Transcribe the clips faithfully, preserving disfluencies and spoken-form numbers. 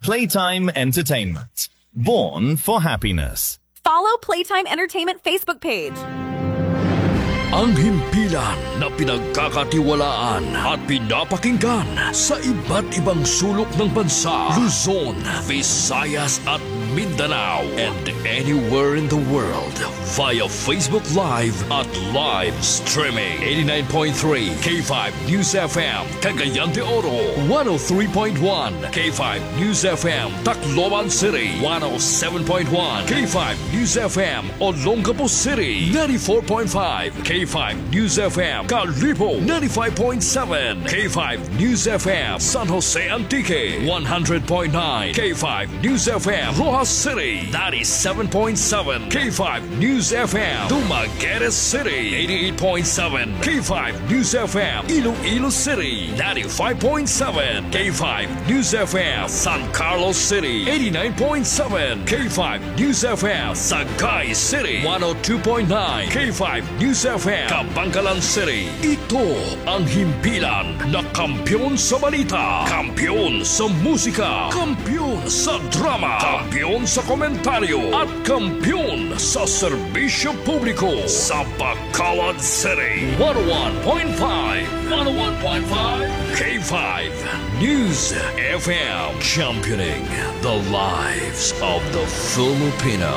Playtime Entertainment. Born for happiness. Follow Playtime Entertainment Facebook page. Ang himpilan na pinagkakatiwalaan at pinapakinggan sa iba't ibang sulok ng bansa, Luzon, Visayas at Mindanao, and anywhere in the world via Facebook Live at live streaming. eighty-nine point three K five News F M, Cagayan de Oro, one oh three point one K five News F M, Tacloban City, one oh seven point one K five News F M, Olongapo City, ninety-four point five K five News F M, Calibo, ninety-five point seven K five News F M, San Jose Antique, one hundred point nine K five News F M, Rojas City, ninety-seven point seven K five News F M, Dumaguete City, eighty-eight point seven K five News F M, Iloilo City, ninety-five point seven K five News F M, San Carlos City, eighty-nine point seven K five News F M, Sagay City, one oh two point nine K five News F M, Kabangkalan City. Ito ang himpilan na kampyon sa balita, kampyon sa musika, kampyon sa drama, kampyon sa komentaryo, at kampyon sa serbisyo publiko sa Bacolod City. one oh one point five one oh one point five K five News F M, championing the lives of the Filipino.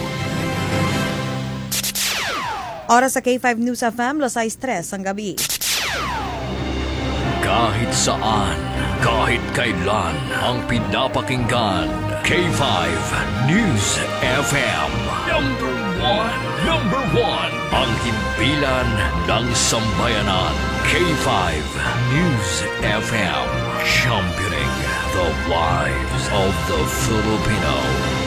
Oras sa K five News F M, alas tres ang gabi. Kahit saan, kahit kailan, ang pinapakinggan, K five News F M. Number one, number one, ang himpilan ng sambayanan, K five News F M, championing the lives of the Filipino.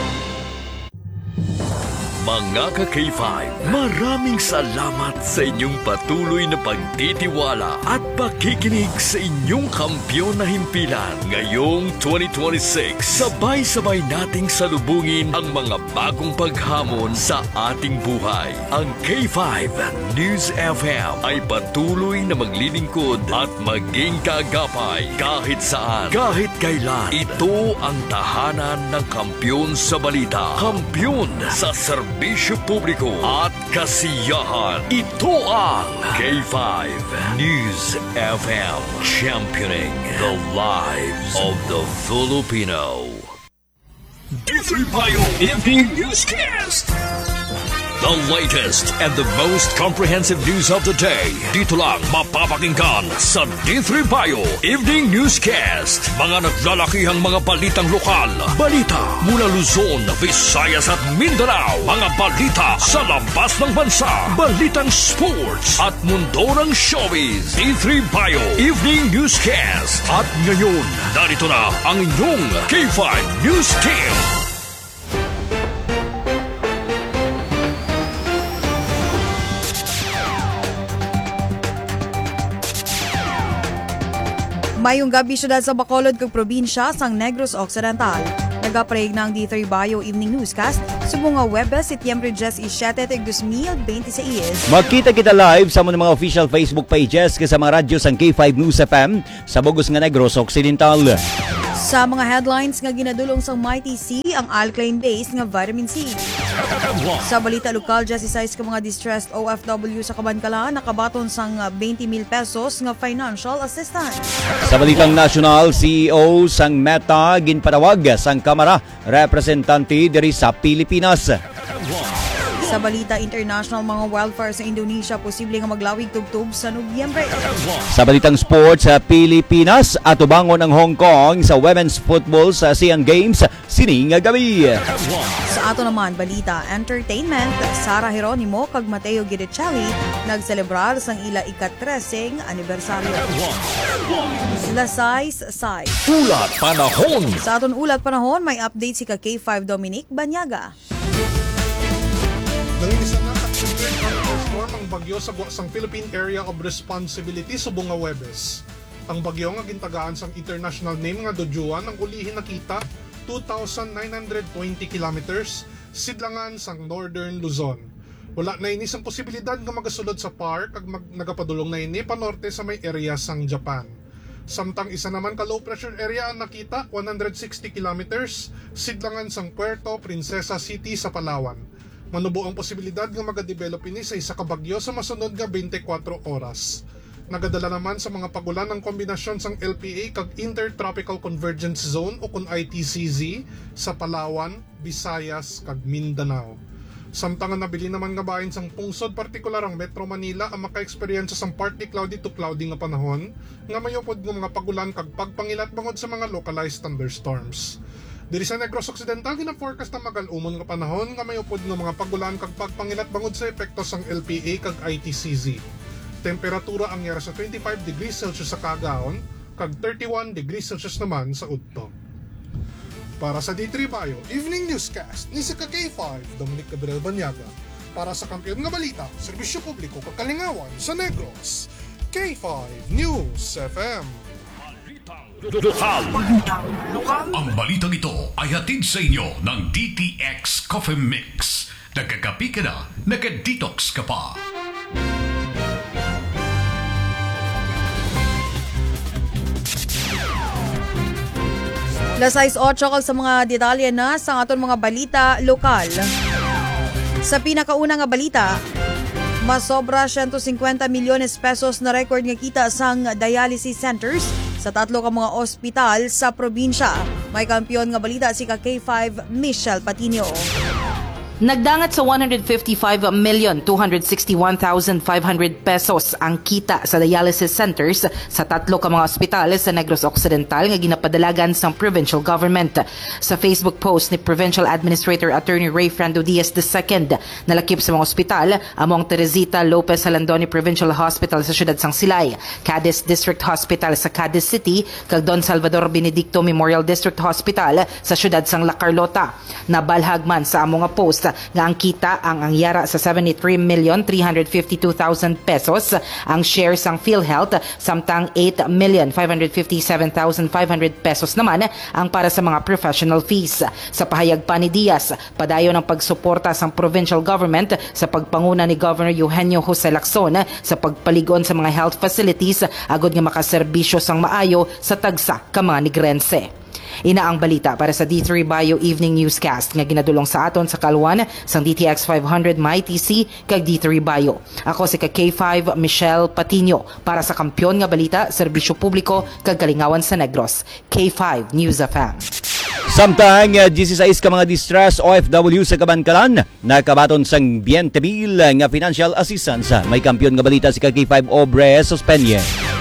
Mga ka-K five, maraming salamat sa inyong patuloy na pagtitiwala at pakikinig sa inyong kampyon na himpilan. Ngayong twenty twenty-six, sabay-sabay nating salubungin ang mga bagong paghamon sa ating buhay. Ang K five News F M ay patuloy na maglilingkod at maging kaagapay kahit saan, kahit kailan. Ito ang tahanan ng kampyon sa balita, kampyon sa serbisyo, Bisyo Publiko at kasiyahan. Ito ang K five News F M, championing the lives of the Filipino. D three Bio Evening Newscast. The latest and the most comprehensive news of the day. Dito lang mapapakinggan sa D three Bio Evening Newscast. Mga naglalakihang mga balitang lokal, balita mula Luzon, Visayas at Mindanao, mga balita sa labas ng bansa, balitang sports at mundo ng showbiz. D three Bio Evening Newscast. At ngayon, narito na ang inyong K five News Team. Mayong gabi syudad sa Bacolod kag probinsya sang Negros Occidental. Nagapreg ng D three Bio Evening Newscast sa mga Webes, Setyembre seven, twenty twenty-six. Magkita kita live sa mga official Facebook pages kasama radyo sang K five News F M sa Bugos nga Negros Occidental. Sa mga headlines nga ginadulong sang Mighty C ang alkaline base nga vitamin C. Sa balita lokal, sixty-six ka mga distressed O F W sa Kabangkalan nakabaton sang twenty mil pesos nga financial assistance. Sa balitang national, C E O sang Meta ginpadawag sang Kamara representante diri sa Pilipinas. Sa balita international, mga wildfire sa Indonesia posible nga maglawig tugtog sa Nobyembre. Sa balitang sports sa Pilipinas, atubangon ang Hong Kong sa women's football sa Asian Games sining nga gabi. Sa ato naman balita entertainment, Sara Geronimo kag Mateo Guidicelli nagselebrar sang ila ika-thirteen anibersaryo. Lasais Sai. Ulat panahon. Sa aton ulat panahon, may update si ka K five Dominic Banyaga. Nanginisa na at storm ang bagyo sa sang Philippine Area of Responsibility sa Bunga Webes. Ang bagyo nga gintagaan sang international name nga Dojuan ang ulihin nakita two thousand nine hundred twenty kilometers sidlangan sang Northern Luzon. Wala na ini sang posibilidad nga magasulod sa park ag mag, nagapadulong na ini panorte sa may area sang Japan. Samtang isa naman ka low pressure area ang nakita, one hundred sixty kilometers, sidlangan sang Puerto Princesa City sa Palawan. Manubo ang posibilidad nga magadevelop ini sa isa ka bagyo sa masunod nga twenty-four oras. Nagadala naman sa mga pagulan ng kombinasyon sang L P A kag Intertropical Convergence Zone o kun I T C Z sa Palawan, Visayas kag Mindanao. Samtang nabili naman nga bahin sang pungsod, partikular ang Metro Manila ang maka-experience sang partly cloudy to cloudy nga panahon nga mayupod ng mga pagulan kag pagpangilat bangod sa mga localized thunderstorms. Diri sa Negros Occidental gina-forecast ang magal-umon nga panahon nga mayupod ng mga pagulan kag pagpangilat bangod sa epekto sang L P A kag I T C Z. Temperatura ang yara sa twenty-five degrees Celsius sa Cagaon kag thirty-one degrees Celsius naman sa Udto. Para sa D three Bio Evening Newscast ni sa K five, Dominic Gabriel Banyaga. Para sa Kampiyon nga Balita, Serbisyo Publiko Kakalingawan sa Negros, K five News F M. Lokal. Ang balitang ito ay hatid sa inyo ng D T X Coffee Mix. Nagkakapi ka na, nagka-detox ka pa. Las sais otso kag sa mga detalye na sa aton mga balita lokal. Sa pinakauna nga balita, masobra one hundred fifty milyones pesos na record nga kita sang dialysis centers sa tatlo ka mga ospital sa probinsya. May kampiyon nga balita si ka K five Michelle Patinio. Nagdangat sa one hundred fifty-five million two hundred sixty-one thousand five hundred pesos ang kita sa dialysis centers sa tatlo ka mga ospital sa Negros Occidental nga ginapadalagan sa provincial government. Sa Facebook post ni Provincial Administrator Attorney Ray Frando Diaz the second, nalakip sa mga ospital among Teresita Lopez Alandoni Provincial Hospital sa siyudad sang Silay, Cadiz District Hospital sa Cadiz City, kag Don Salvador Benedicto Memorial District Hospital sa siyudad sang La Carlota. Nabalhag man sa among nga post nga ang kita ang angyara sa seventy-three million three hundred fifty-two thousand pesos, ang share sang PhilHealth samtang eight million five hundred fifty-seven thousand five hundred pesos naman ang para sa mga professional fees. Sa pahayag pa ni Diaz, padayon ang pagsuporta sang provincial government sa pagpanguna ni Governor Eugenio Jose Lacson sa pagpaligon sa mga health facilities agod nga makaserbisyo sang maayo sa tagsa ka mga Negrense. Ina ang balita para sa D three Bio Evening Newscast nga ginadulong sa aton sa kalwan sang D T X five hundred M I T C kag D three Bio. Ako si ka K five Michelle Patinio para sa Kampiyon nga Balita, Serbisyo Publiko kag Kalingawan sa Negros, K five News F M. Samtang uh, sixteen ka mga distress O F W sa Kabankalan, nakabaton sang twenty mil nga financial assistance. May kampiyon nga balita si ka K five Obre Suspenye.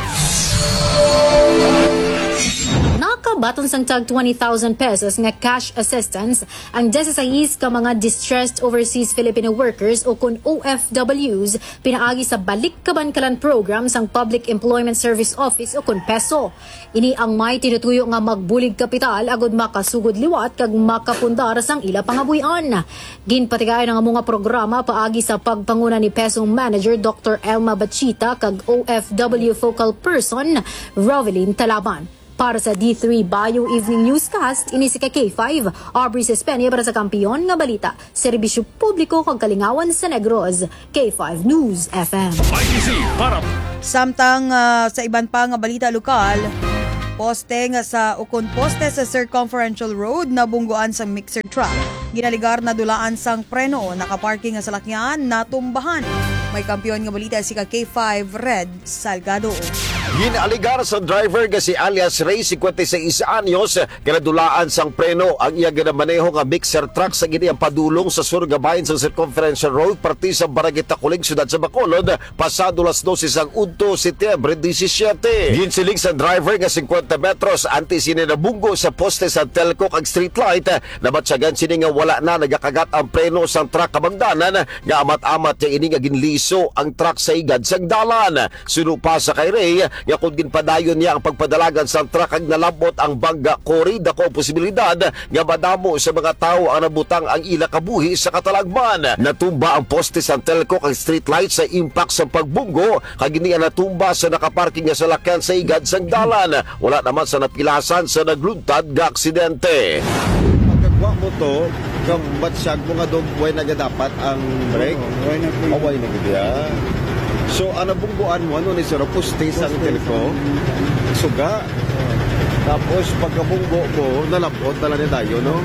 Baton sang tag twenty thousand pesos nga cash assistance ang sixteen ka mga distressed overseas Filipino workers o kun O F Ws pinaagi sa Balik Kabankalan program sang Public Employment Service Office o kun PESO. Ini ang may tinutuyo nga magbulig kapital agod makasugod liwat kag makapundar sang ila pangabuyan. Ginpatigayon ang mga programa paagi sa pagpanguna ni PESO Manager Doctor Elma Bachita kag O F W Focal Person Rovelyn Talaban. Para sa D three Bio Evening Newscast, ini si K five, Aubrey Sespenia para sa Kampiyon nga Balita, Serbisyo Publiko kag Kalingawan sa Negros, K five News F M. Samtang uh, sa iban pa nga balita lokal, poste nga sa ukon poste sa Circumferential Road na bungguan sa mixer truck. Ginaligar na dulaan sang preno, nakaparking nga salakyan, natumbahan. May kampiyon nga balita si ka K five Red Salgado. Ginaligar sa driver nga si alias Ray, fifty-six anyos, kinadulaan sang preno ang iya ginamaneho nga mixer truck sa giniyang padulong sa surgabayan sa Circumferential Road, parte sa Barangay Takuling, siyudad sa Bacolod, pasado las twelve sang Udto, Setyembre seventeen. Ginsiling sa driver nga fifty metros anti sini nabunggo sa poste sa Telco kag street light, namatsagan sini nga wala na nagakagat ang preno sang truck kabangdanan nga amat-amat yang ini nga ginliso ang truck sa igad sang dalan. Suno pa sa kay Ray nga kung ginpadayon niya ang pagpadalagan sa truck kag nalabot ang bangga kori, dako posibilidad nga madamo sa mga tao ang nabutang ang ila kabuhi sa katalagman. Natumba ang poste sa Telco kag street light sa impact sa pagbunggo kag iniya natumba sa nakaparking nga salakyan sa igad sang dalan. Wala naman sa napilasan sa nagluntad nga aksidente. Pagkagwa mo to, kung matsyag mo nga doon, way nagadapat ang brake? O way nagadapat. So, ano bungguan mo, ano ni Sir, poste sa Telco? nagsuga. Tapos pagkabunggo mo, nalabot na lang ni tayo, no?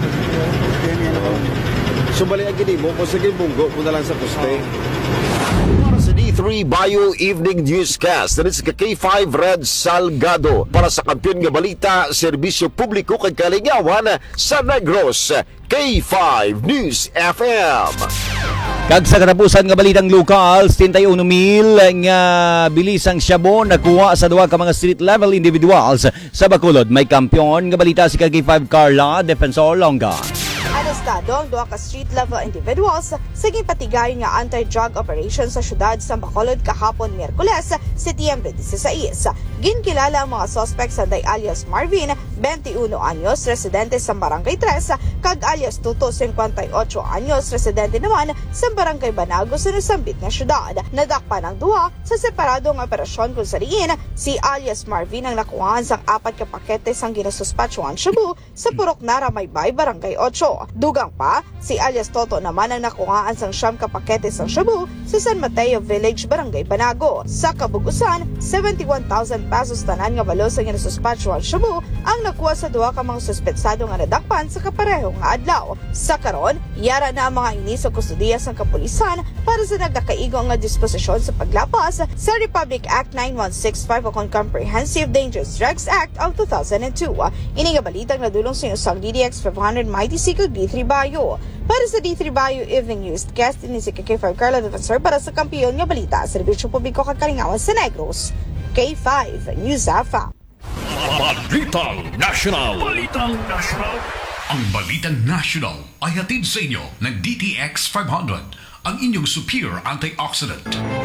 So bali ang gini mo, kung sige bunggo mo na lang sa poste. Para sa D three Bio Evening Newscast, na sa K five Red Salgado para sa kampiyon nga balita, serbisyo publiko kay kalingawan sa Negros, K five News F M. Kag sa katapusan nga balitang lokal, sixty-one mil nga bilisang syabo nakuha sa duha ka mga street level individuals sa Bacolod. May kampiyon nga balita si K five Carla Defensor Longa. Arestado ang duha ka street-level individuals sa gipatigayon nga anti-drug operation sa syudad sa Bacolod kahapon Miyerkules, Setyembre sixteen. Ginkilala ang mga suspects sa day alias Marvin, twenty-one anyos, residente sa Barangay tres, kag alias Tuto, fifty-eight anyos, residente naman sa Barangay Banago sa Nasambit nga syudad. Nadakpan ang duha sa separadong operasyon kung sariin si alias Marvin ang nakuhaan sang apat ka pakete sang ginasuspatsuhan shabu sa Purok Nara Maybay, Barangay eight. Dugang pa, si alias Toto naman ang nakuhaan sang siyam ka pakete sang shabu sa San Mateo Village, Barangay Banago. Sa kabugusan, seventy-one thousand pesos tanan nga balo sa ginasuspatsuhan shabu ang nakuha sa duha ka mga suspetsado nga nadakpan sa kaparehong nga adlaw. Sa karon, yara na ang mga ini sa kustudiya sang kapulisan para sa nagkakaigo nga disposisyon sa paglapas sa Republic Act nine one six five o Comprehensive Dangerous Drugs Act of two thousand two. Ini nga balitang nadulong sa inusang D D X five hundred Mighty C kag D three Bayo. Para sa D three Bayo Evening News, guest ini si K five Carla Defensor para sa kampiyon nga balita, serbisyo publiko kag kalingawan sa Negros, K five News F M. Balitang National. Balitang National. Ang Balitang National ay hatid sa inyo ng D T X five hundred, ang inyong superior antioxidant.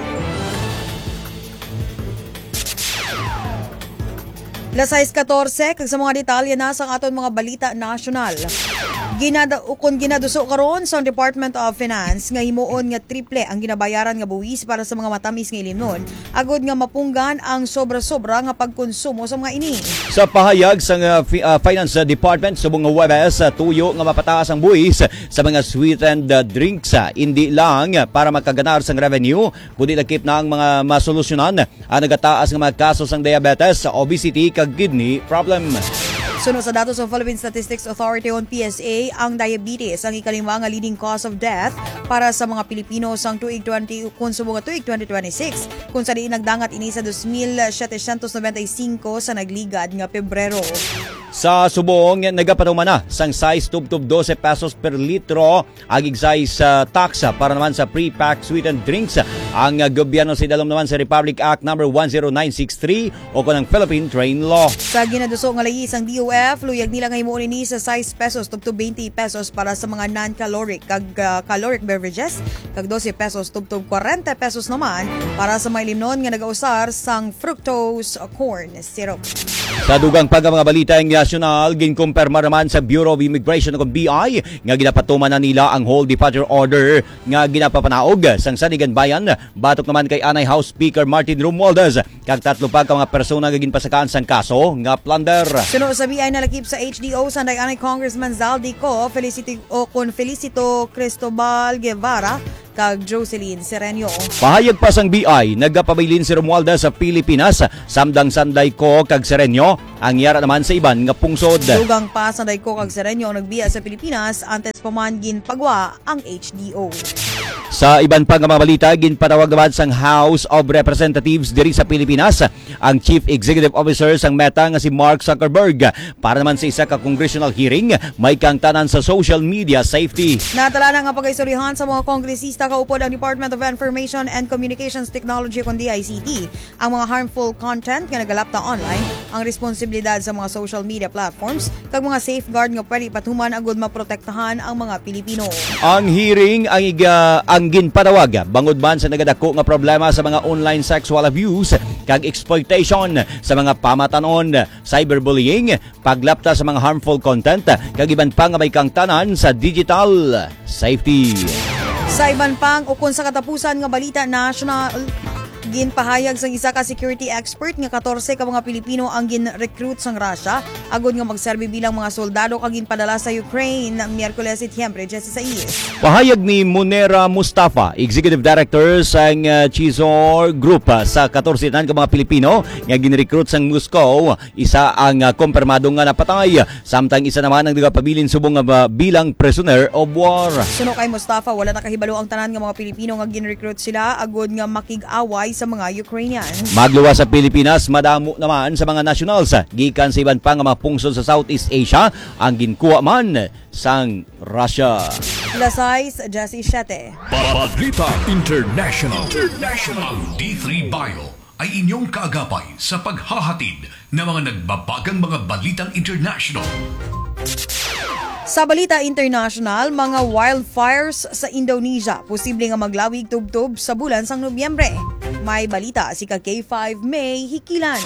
Las sais fourteen, kag sa mga detalye na sa aton mga balita nasyonal. Ginada ukon ginaduso karon sa Department of Finance nga himuon nga triple ang ginabayaran nga buwis para sa mga matamis nga ilimnon, agod nga mapunggan ang sobra-sobra nga pagkonsumo sa mga ini. Sa pahayag sa uh, uh, Finance Department subong nga Webes, uh, tuyo nga mapataas ang buwis sa mga sweetened uh, drinks, uh, hindi lang uh, para makaganar sang revenue, kundi lakip na ang mga masolusyonan ang nagataas nga mga kaso sang diabetes, obesity kag kidney problem. Sunod sa datos ng Philippine Statistics Authority on P S A, ang diabetes ang ikalima nga leading cause of death para sa mga Pilipino sang tuig twenty konsumo nga tuig twenty twenty-six, kung sa diin nagdangat ini sa two thousand seven hundred ninety-five sa nagligad nga Pebrero. Sa subong, nagapatuman na sang size tub-tub twelve pesos per litro agig size uh, tax para naman sa pre-packed sweetened drinks. Ang uh, gobyerno sa dalom naman sa Republic Act number one oh nine six three o kanang Philippine Train Law. Sa ginaduso nga layis ang D O F, luyag nila nga himuon ini sa size pesos tub-tub twenty pesos para sa mga non-caloric kag uh, caloric beverages, kag twelve pesos tub-tub forty pesos naman para sa mga limnon nga nagausar sang fructose corn syrup. Sa dugang pag mga balita ang nasyonal, ginkumpirma naman sa Bureau of Immigration o B I nga ginapatuman na nila ang whole departure order nga ginapapanaog sang Sanigan Bayan. Batok naman kay Anay House Speaker Martin Romualdez kag tatlo pa ka mga persona nga ginpasakaan sang kaso nga plunder. Sunod sa B I nalakip sa H D O sanday anay Congressman Zaldico, Felicito o con Felicito Cristobal Guevara kag Jocelyn Serenio. Pahayag pa sang B I, nagapabilin si Romualdez sa Pilipinas, samdang sanday ko kag Serenio ang yara naman sa iban nga pungsod. Dugang pa sanday ko kag Serenio ang nagbiya sa Pilipinas antes paman ginpagwa ang H D O. Sa iban pang mga balita, ginpatawag naman sang House of Representatives diri sa Pilipinas ang Chief Executive Officer sang Meta nga si Mark Zuckerberg para naman sa isa ka congressional hearing may kangtanan sa social media safety. Natala na nga pag-istoryahan sa mga kongresista kaupod ang Department of Information and Communications Technology kon D I C T ang mga harmful content nga nagalapta online, ang responsibilidad sa mga social media platforms kag mga safeguard nga pwede patuman agud maprotektahan ang mga Pilipino. Ang hearing ang iga ang ginpatawag bangod man sa nagadako nga problema sa mga online sexual abuse kag exploitation sa mga pamatanon, cyberbullying, paglapta sa mga harmful content kag iban pa nga may kangtanan sa digital safety. Sa iban pang ukon sa katapusan nga balita national, Ginpahayag sang isa ka security expert nga fourteen ka mga Pilipino ang gin-recruit sang Russia agod nga magserbi bilang mga soldado kag ginpadala sa Ukraine Miyerkules, Setyembre sixteen. Pahayag ni Munera Mustafa, Executive Director sang uh, Chizor Group uh, sa fourteen ka mga Pilipino nga gin-recruit sang Moscow, isa ang uh, kumpirmado nga napatay, samtang isa naman ang nagapabilin subong uh, bilang prisoner of war. Suno kay Mustafa, wala nakahibalo ang tanan nga mga Pilipino nga gin-recruit sila agod nga makig-away sa mga Ukrainians. Magluwas sa Pilipinas, madamo naman sa mga nationals gikan sa iban pa nga mga pungsod sa Southeast Asia ang ginkuha man sang Russia. Lasais, Jessie Siete. Balita International. International. D three Bio ay inyong kaagapay sa paghahatid ng mga nagbabagang mga balitang international. Sa Balita International, mga wildfires sa Indonesia posible nga maglawig tubtob sa bulan sang Nobyembre. May balita si ka K five May Hikilan.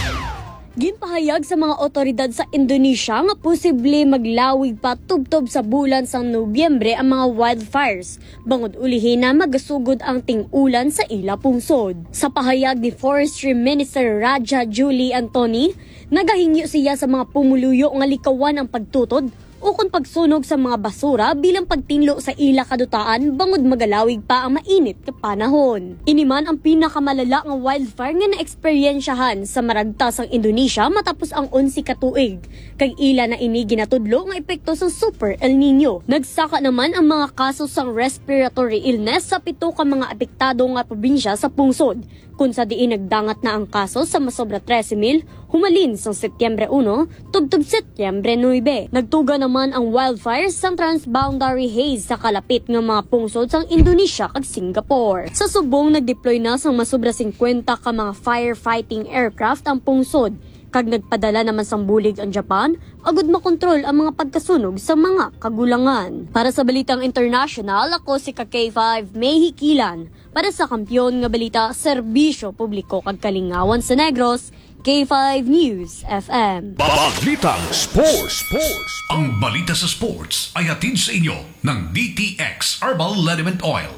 Ginpahayag sa mga otoridad sa Indonesia nga posible maglawig pa tubtob sa bulan sang Nobyembre ang mga wildfires, bangod ulihin na magasugod ang ting-ulan sa ila pungsod. Sa pahayag ni Forestry Minister Raja Julie Antony, nagahingyo siya sa mga pumuluyo nga likawan ang pagtutod o kung pagsunog sa mga basura bilang pagtinlo sa ila kadutaan bangod magalawig pa ang mainit ka panahon. Iniman ang pinakamalala nga wildfire nga na-eksperyensyahan sa maragtas ang Indonesia matapos ang onsi ka tuig. Kay ila na ini ginatudlo nga epekto sa Super El Nino. Nagsaka naman ang mga kaso sang respiratory illness sa pito ka mga apektado nga probinsya sa pungsod. Kung sa diin nagdangat na ang kaso sa masobra thirteen mil, humalin sa Setyembre one, tubtob Setyembre nine. Nagtuga naman ang wildfires sa transboundary haze sa kalapit ng mga pungsod sa Indonesia kag Singapore. Sa subong nagdeploy na sa masobra fifty ka mga firefighting aircraft ang pungsod. Kag nagpadala naman sang bulig ang Japan, agud makontrol ang mga pagkasunog sa mga kagulangan. Para sa Balitang International, ako si ka K five May Hikilan. Para sa Kampiyon nga Balita, Serbisyo Publiko kag Kalingawan sa Negros, K five News F M. Balitang Sports. Sports. Ang balita sa sports ay hatid sa inyo ng D T X Herbal Liniment Oil.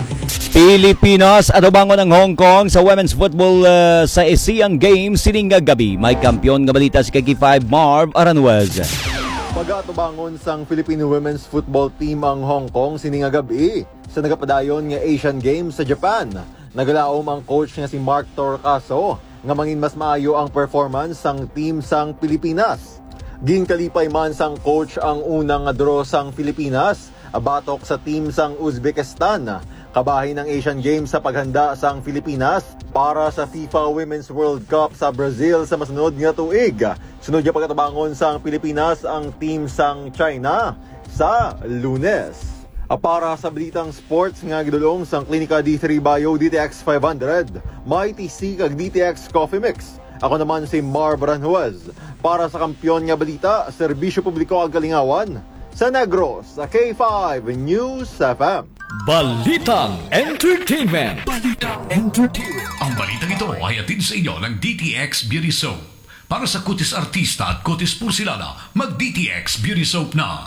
Pilipinas at ubangon ng Hong Kong sa women's football uh, sa Asian Games sining gabi. May kampiyon nga balita si K five Marv Aranwez. Pag-atubangon sang Filipino women's football team ang Hong Kong sining gabi sa nagapadayon nga Asian Games sa Japan. Nagalaom ang coach nga si Mark Torcaso nga mangin mas maayo ang performance sang team sang Pilipinas. Ginkalipay man sang coach ang unang draw sang Pilipinas abatok sa team sang Uzbekistan. Kabahin ng Asian Games sa paghanda sang Pilipinas para sa FIFA Women's World Cup sa Brazil sa masunod nga tuig. Sunod niya pagkatabangon sang Pilipinas ang team sang China sa Lunes. Para sa Balitang Sports nga gidulong sang Klinika D three Bio D T X five hundred, may T C kag D T X Coffee Mix. Ako naman si Marv Ranhuez. Para sa Kampiyon nga Balita, Serbisyo Publiko ag Kalingawan sa Negros sa K five News F M. Balitang Entertainment. Balitang Entertainment. Ang balitang ito ay hatid sa inyo ng D T X Beauty Soap. Para sa kutis artista at kutis porsilana, mag-D T X Beauty Soap na.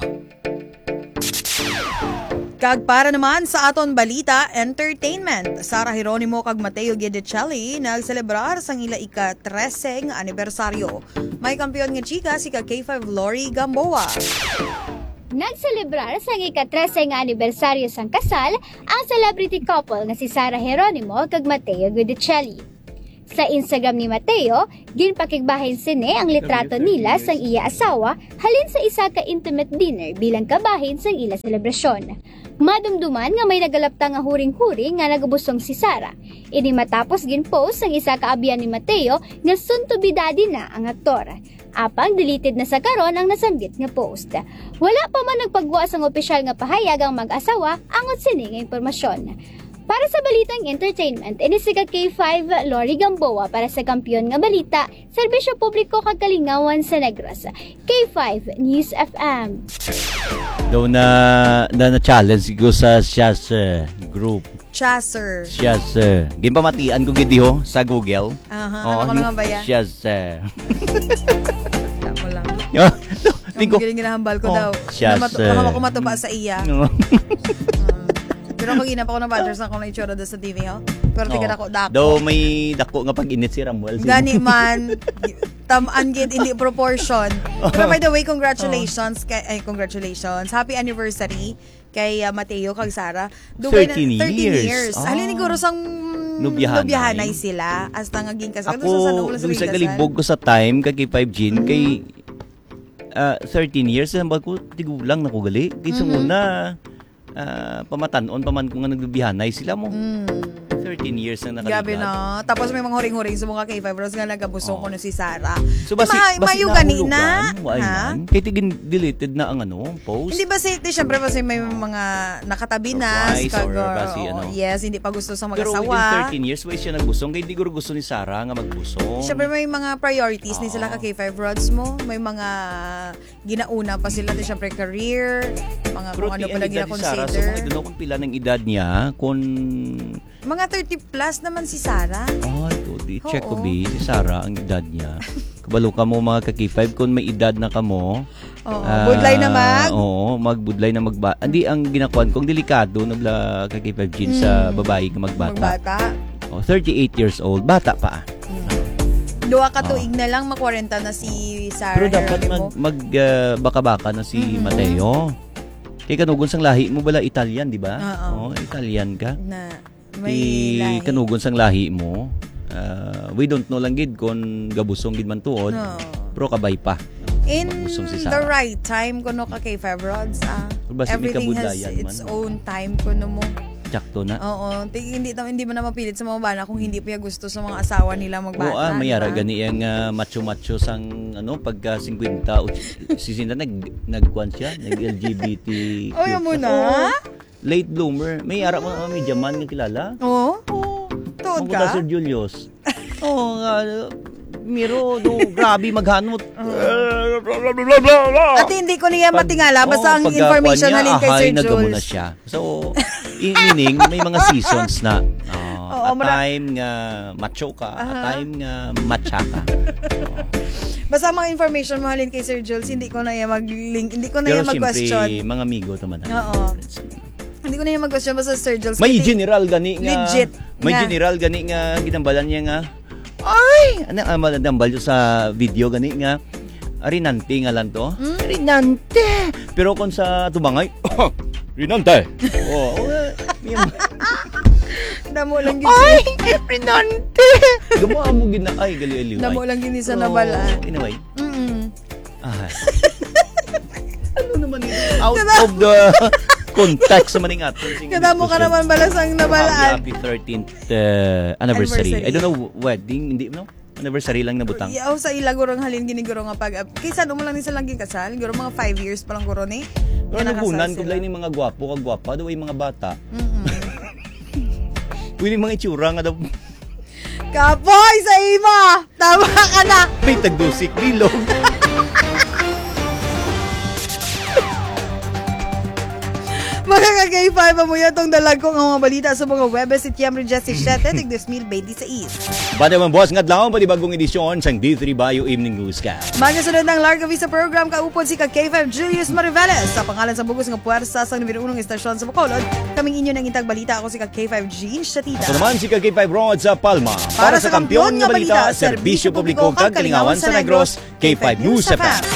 Kag para naman sa aton Balita Entertainment, Sara Geronimo kag Mateo Guidicelli nagselebrar sang ila ika-thirteen nga anibersaryo. May kampiyon nga chika si ka K five Lori Gamboa. Nagselebrar sa ika-thirteen nga anibersaryo sang kasal ang celebrity couple nga si Sara Geronimo kag Mateo Guidicelli. Sa Instagram ni Mateo, ginpakigbahin sine ang litrato nila sang iya asawa halin sa isa ka intimate dinner bilang kabahin sang ila selebrasyon. Madumduman nga may nagalapta nga huring-huring nga nagabusong si Sara. Ini matapos ginpost ang isa ka abiyan ni Mateo nga soon to be daddy na ang aktor. Apang deleted na sa karon ang nasanggit nga post. Wala pa man nagpagwa sang opisyal nga pahayag ang mag-asawa angot sini nga impormasyon. Para sa Balitang Entertainment, ini si ka K five Lori Gamboa para sa Kampiyon nga Balita, Serbisyo Publiko kag Kalingawan sa Negros, K five News F M. Daw na na, na challenge ko sa Shaz uh, group. Chaser. Shaz. Uh, Gimpamatian ko gid ho sa Google. Aha, uh-huh. Ano ka ba yan? Shaz. Uh, Ako lang. Tingko. Ang giling ginahambal ko oh, daw. Shaz. Baka uh, ko matuba sa iya. um, pero ako ginapa ko na batters na ako na itsura doon sa T V, ho? Pero tiga dako dako. Daw may dako nga pag-init si Ramuel. Gani man, tamaan gid hindi proportion. Pero by the way, congratulations. Kay, ay, congratulations. Happy anniversary kay uh, Mateo kag Sara. Dugay na thirteen thirteen years. years. Oh. Halin siguro sang Nubyahanay. nubyahanay sila hasta nga gin kasal. Ako, dun sa galibog ko sa time, kay five Gin, kay uh, thirteen years, ba ko, tigulang na ko gali. Kaysa mm-hmm. muna, uh, pamatanon, paman ko nga nagbibihanay sila mo. Mm. thirteen years na nakalipat. Gabi na. Tapos may mga huring-huring sa mga K five Bros nga nagabusong oh. ko no si Sarah. So basi, Ma- basi mayo ganina. Ha? Kaya tigin deleted na ang ano, post? Hindi ba si, di, syempre kasi may mga nakatabi na. Kag, basi, oh, ano? Yes, hindi pa gusto sa mag-asawa. Pero within thirteen years, why siya nagbusong? Kaya hindi ko gusto ni Sarah nga magbusong. Syempre may mga priorities oh. ni sila ka K five Rods mo. May mga ginauna pa sila. Di syempre career, mga pero kung ano pa na gina-consider. So kung doon kung pila ng edad niya, kung mga thirty plus naman si Sarah. Oh, ito. Di-check ko, B. Si Sarah, ang edad niya. Kabalo ka mo mga ka-K five, kung may edad na ka mo. Oo, uh, budlay na mag. Oo, magbudlay na magba. Hindi, ang ginakuan kong delikado nagla ka-K five Gin mm. sa babae ka magbata. Magbata. Oh, thirty-eight years old. Bata pa. Mm. Duwa ka tuig oh. na lang, makwarenta na si Sarah. Pero dapat mag, mag uh, baka-baka na si mm-hmm. Mateo. Kaya kanugon sang lahi mo bala Italian, di ba? Oo. Oh, Italian ka. Na. May lahi. Kanugon sang lahi mo. Uh, we don't know lang gid kung gabusong gid man tuod. No. Pero kabay pa. In si the right time kuno ka K five Rods. Ah. Everything has its man. Own time kuno mo. Sakto na. Oo. Hindi hindi mo na mapilit sa mga bana kung hindi pa gusto sa mga asawa nila magbata. Oo, ah, mayara diba? Gani yang uh, macho-macho sang ano pagka fifty sisinda nag nagkuan siya, nag-L G B T. Oh, yan muna. Late bloomer. May ara mo uh, medya man nga kilala? Oo. Oh. Tuod ka? Mga Sir Julius. Oo nga. Miro, do, grabe maghanot. At hindi ko niya matingala. Basta ang information na link kay Sir Jules. Nagamo na siya. So, meaning, may mga seasons na. Oh, a time nga macho ka. A time nga matcha ka. Basta mga information mo halin kay Sir Jules, hindi ko na yan mag-link, hindi ko na yan mag-question. Pero siyempre, mga amigo naman. Oo. Hindi ko na yung mag-question basta Sir Jules. May general gani nga. Legit. May nga. general gani nga ginambalan niya nga. Ay! Ano ang maladambal sa video gani nga. Rinante nga lang to. Hmm? Rinante! Pero kung sa tubangay, oh, Rinante! Oo. Oh, Damo lang gini. Ay! Rinante! Gumawa mo gina. Ay, gali-aliw. Damo lang gini sa nabalaan. Anyway. Mm-mm. Ah. Ano naman yun? Out of the context sa maning ato. Kada mo ka naman balasang nabalaan. Happy thirteenth uh, anniversary. anniversary. I don't know, wedding, hindi, no? Anniversary lang na butang. Yeah, sa ila gurong halin giniguro nga pag kaysa mo lang ni sa lang kasal, guro mga five years pa lang guro ni. Pero nabunan kung lain yung mga gwapo, kag gwapa, daw yung mga bata. Mm-mm. Pwede mga itsura nga daw. Kapoy sa ima! Tama ka na! May tagdusik bilog. Mga ka-K five, amuya itong dalag ko ng mga balita sa mga webes si Tiamri Jesse Shete, tig dos mil twenty sa East. Bada man boss, ngadlaon pa di bagong edisyon sang D three Bayo Evening Newscast. Magasunod ng Larga Vista program, kaupod si ka-K five Julius Mariveles. Sa pangalan sa bugos ng puwersa sa numero unong istasyon sa Bacolod, kaming inyo ng intag balita. Ako si ka-K five Jean Shatita. Ako naman si ka-K five Rod sa Palma. Para, Para sa kampiyon nga balita, serbisyo publiko kag kalingawan sa Negros, K five News F M.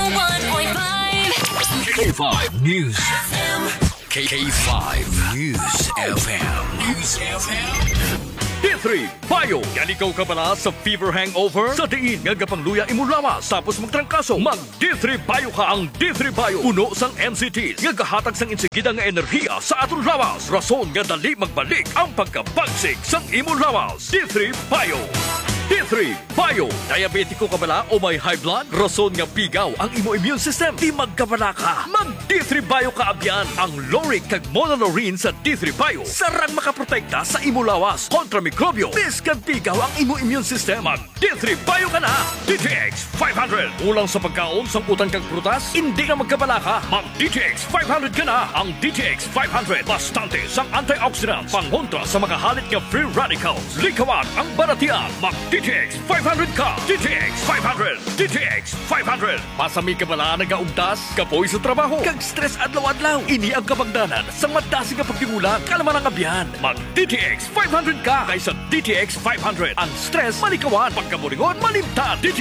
K five News F M. K five News F M. News F M. D three Bayo. Yan ikaw ka pala sa fever hangover? Sa diin nga gapangluya imo lawas tapos magtrangkaso. Mag D three Bayo ka ang D three Bayo. Uno sang M C Ts nga gahatag sang insigida nga enerhiya sa aton lawas. Rason nga dali magbalik ang pagkabagsik sang imo lawas. D three Bayo. D three Bayo. Diabetiko ka bala o may high blood? Rason nga pigaw ang imo immune system. Di magkabala ka. Mag D three Bayo ka abyan. Ang Loric kag Monolorine sa D three Bayo. Sarang makaprotekta sa imo lawas kontra mikrobyo. Biskan pigaw ang imo immune system. Mag D three Bayo ka na. D T X five hundred. Ulang sa pagkaon sang utang kag prutas. Hindi na magkabala ka. Mag D T X five hundred ka na. Ang D T X five hundred. Bastante sang antioxidants. Pangontra sa mga halit nga free radicals. Likawan ang baratian. Mag D T X five hundred ka. D T X five hundred. D T X five hundred. Pasami ka bala nagaugdas, kapoy sa trabaho, kag stress adlaw-adlaw. Ini ang kabagdanan sa madasi nga pagtingulang kalaman ang abyan. Mag D T X five hundred ka kaysa D T X five hundred. Ang stress malikawan, pagkaburingon malimtan. D T